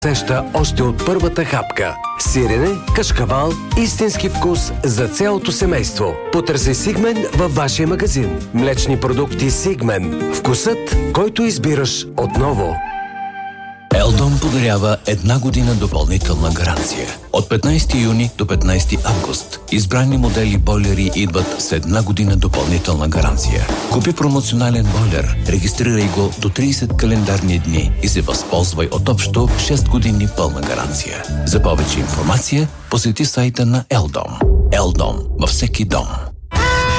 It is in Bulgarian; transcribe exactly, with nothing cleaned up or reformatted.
Сеща още от първата хапка. Сирене, кашкавал, истински вкус за цялото семейство. Потърси Сигмен във вашия магазин. Млечни продукти Сигмен. Вкусът, който избираш отново. Елдон подарява една година допълнителна гаранция. От петнайсети юни до петнайсети август. Избрани модели бойлери идват с една година допълнителна гаранция. Купи промоционален бойлер, регистрирай го до трийсет календарни дни и се възползвай от общо шест години пълна гаранция. За повече информация посети сайта на Елдон. Елдон във всеки дом.